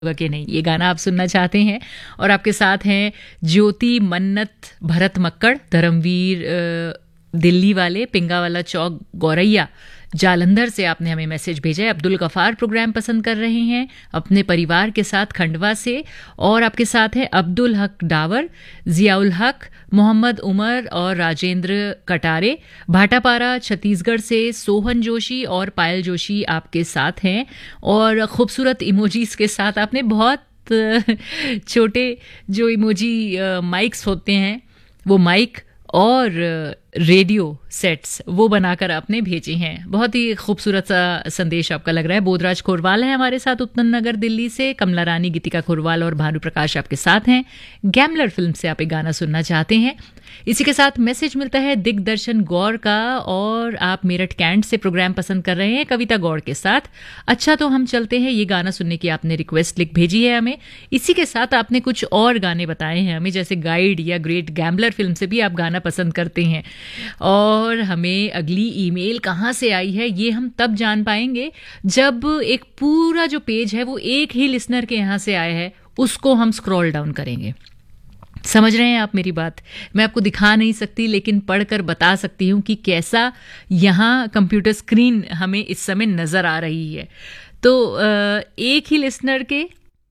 होगा कि नहीं, ये गाना आप सुनना चाहते हैं। और आपके साथ हैं ज्योति, मन्नत, भरत मक्कड़, धर्मवीर दिल्ली वाले, पिंगावाला चौक, गौरैया जालंधर से आपने हमें मैसेज भेजा है। अब्दुल गफार प्रोग्राम पसंद कर रहे हैं अपने परिवार के साथ खंडवा से। और आपके साथ हैं अब्दुल हक डावर, जियाउल हक, मोहम्मद उमर और राजेंद्र कटारे, भाटापारा छत्तीसगढ़ से। सोहन जोशी और पायल जोशी आपके साथ हैं। और खूबसूरत इमोजीज के साथ आपने बहुत छोटे जो इमोजी माइक्स होते हैं, वो माइक और रेडियो सेट्स वो बनाकर आपने भेजे हैं। बहुत ही खूबसूरत सा संदेश आपका लग रहा है। बोधराज खोरवाल है हमारे साथ उत्तम नगर दिल्ली से। कमला रानी, गीतिका खोरवाल और भानु प्रकाश आपके साथ हैं। गैमलर फिल्म से आप एक गाना सुनना चाहते हैं। इसी के साथ मैसेज मिलता है दिग्दर्शन गौर का, और आप मेरठ कैंट से प्रोग्राम पसंद कर रहे हैं कविता गौड़ के साथ। अच्छा, तो हम चलते हैं, ये गाना सुनने की आपने रिक्वेस्ट लिख भेजी है हमें। इसी के साथ आपने कुछ और गाने बताए हैं हमें, जैसे गाइड या ग्रेट गैम्बलर फिल्म से भी आप गाना पसंद करते हैं। और हमें अगली ईमेल कहाँ से आई है ये हम तब जान पाएंगे जब एक पूरा जो पेज है वो एक ही लिसनर के यहाँ से आया है, उसको हम स्क्रॉल डाउन करेंगे। समझ रहे हैं आप मेरी बात? मैं आपको दिखा नहीं सकती, लेकिन पढ़कर बता सकती हूँ कि कैसा यहाँ कंप्यूटर स्क्रीन हमें इस समय नजर आ रही है। तो एक ही लिसनर के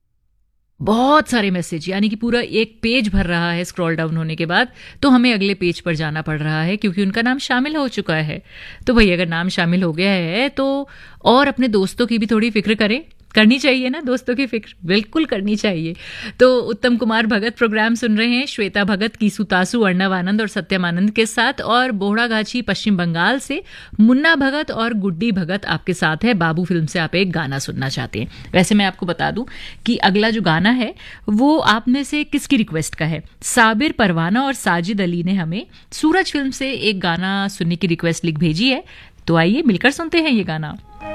बहुत सारे मैसेज, यानी कि पूरा एक पेज भर रहा है स्क्रॉल डाउन होने के बाद, तो हमें अगले पेज पर जाना पड़ रहा है क्योंकि उनका नाम शामिल हो चुका है। तो भाई अगर नाम शामिल हो गया है तो और अपने दोस्तों की भी थोड़ी फिक्र करें, करनी चाहिए ना, दोस्तों की फिक्र बिल्कुल करनी चाहिए। तो उत्तम कुमार भगत प्रोग्राम सुन रहे हैं, श्वेता भगत, कीसु तासु, अर्णव आनंद और सत्यम आनंद के साथ। और बोहड़ागाछी पश्चिम बंगाल से मुन्ना भगत और गुड्डी भगत आपके साथ है। बाबू फिल्म से आप एक गाना सुनना चाहते हैं। वैसे मैं आपको बता दूं कि अगला जो गाना है वो आप में से किसकी रिक्वेस्ट का है। साबिर परवाना और साजिद अली ने हमें सूरज फिल्म से एक गाना सुनने की रिक्वेस्ट लिख भेजी है। तो आइए मिलकर सुनते हैं ये गाना।